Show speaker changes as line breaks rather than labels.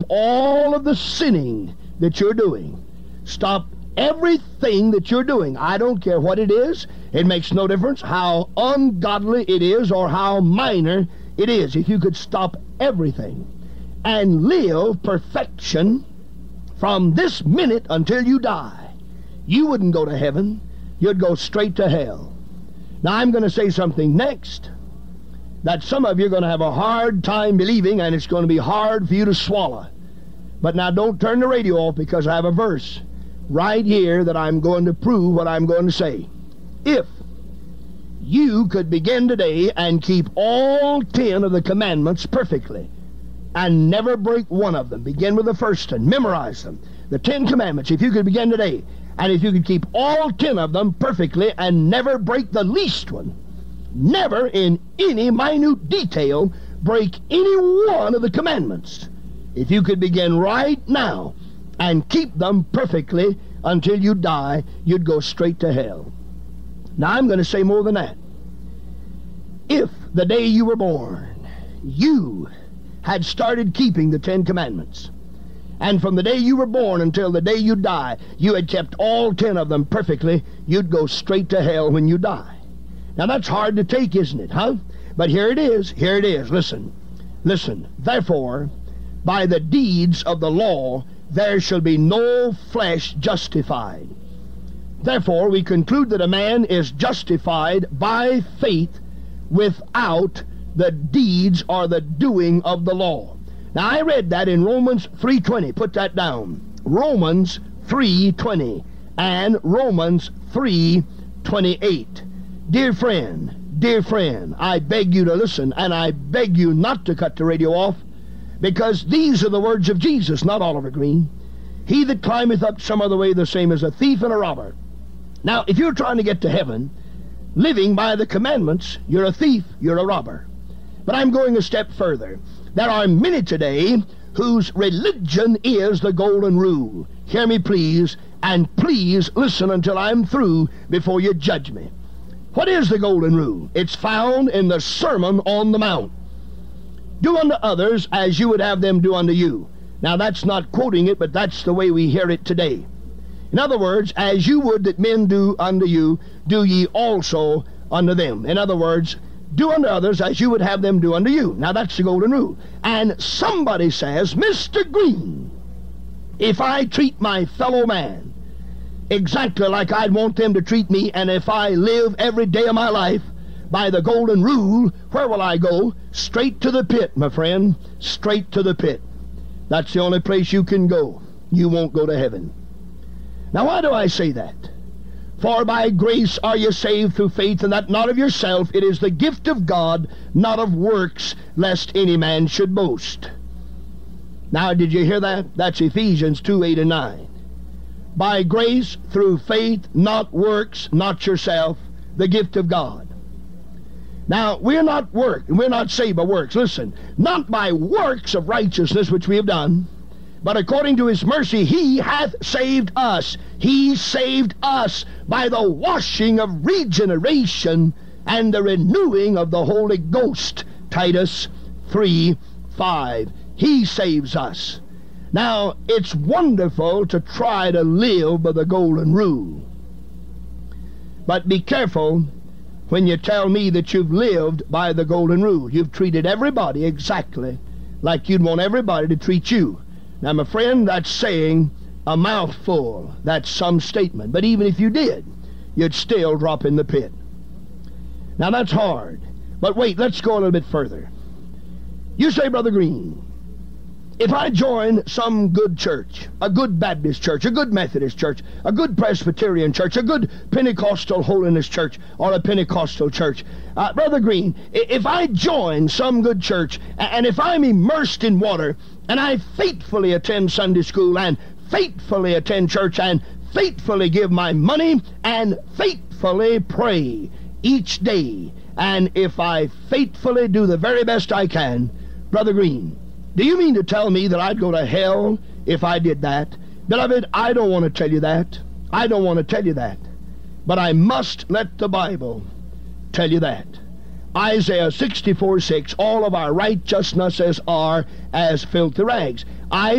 all of the sinning that you're doing. Stop everything that you're doing. I don't care what it is. It makes no difference how ungodly it is or how minor it is. If you could stop everything and live perfection from this minute until you die, you wouldn't go to heaven. You'd go straight to hell. Now, I'm going to say something next that some of you are going to have a hard time believing, and it's going to be hard for you to swallow. But now don't turn the radio off, because I have a verse right here that I'm going to prove what I'm going to say. If you could begin today and keep all 10 of the commandments perfectly and never break one of them, begin with the first one, memorize them, the 10 commandments, if you could begin today, and if you could keep all 10 of them perfectly and never break the least one, never in any minute detail break any one of the commandments, if you could begin right now and keep them perfectly until you die, you'd go straight to hell. Now, I'm going to say more than that. If the day you were born, you had started keeping the 10 commandments, and from the day you were born until the day you die, you had kept all 10 of them perfectly, you'd go straight to hell when you die. Now, that's hard to take, isn't it, huh? But here it is. Here it is. Listen. Listen. Therefore, by the deeds of the law, there shall be no flesh justified. Therefore, we conclude that a man is justified by faith without the deeds or the doing of the law. Now, I read that in Romans 3:20. Put that down. Romans 3:20 and Romans 3:28. Dear friend, I beg you to listen, and I beg you not to cut the radio off, because these are the words of Jesus, not Oliver Green. He that climbeth up some other way, the same as a thief and a robber. Now, if you're trying to get to heaven, living by the commandments, you're a thief, you're a robber. But I'm going a step further. There are many today whose religion is the golden rule. Hear me, please, and please listen until I'm through before you judge me. What is the golden rule? It's found in the Sermon on the Mount. Do unto others as you would have them do unto you. Now, that's not quoting it, but that's the way we hear it today. In other words, as you would that men do unto you, do ye also unto them. In other words, do unto others as you would have them do unto you. Now, that's the golden rule. And somebody says, Mr. Green, if I treat my fellow man exactly like I'd want them to treat me, and if I live every day of my life by the golden rule, where will I go? Straight to the pit, my friend. Straight to the pit. That's the only place you can go. You won't go to heaven. Now, why do I say that? For by grace are you saved through faith, and that not of yourself. It is the gift of God, not of works, lest any man should boast. Now, did you hear that? That's Ephesians 2:8 and 9. By grace, through faith, not works, not yourself, the gift of God. Now, we're not saved by works. Listen, not by works of righteousness which we have done, but according to his mercy, he hath saved us. He saved us by the washing of regeneration and the renewing of the Holy Ghost. Titus 3:5. He saves us. Now, it's wonderful to try to live by the golden rule. But be careful when you tell me that you've lived by the golden rule. You've treated everybody exactly like you'd want everybody to treat you. Now, my friend, that's saying a mouthful. That's some statement. But even if you did, you'd still drop in the pit. Now, that's hard. But wait, let's go a little bit further. You say, Brother Green, if I join some good church, a good Baptist church, a good Methodist church, a good Presbyterian church, a good Pentecostal holiness church, or a Pentecostal church, Brother Green, if I join some good church, and if I'm immersed in water, and I faithfully attend Sunday school, and faithfully attend church, and faithfully give my money, and faithfully pray each day, and if I faithfully do the very best I can, Brother Green, do you mean to tell me that I'd go to hell if I did that? Beloved, I don't want to tell you that. I don't want to tell you that. But I must let the Bible tell you that. Isaiah 64:6, all of our righteousnesses are as filthy rags.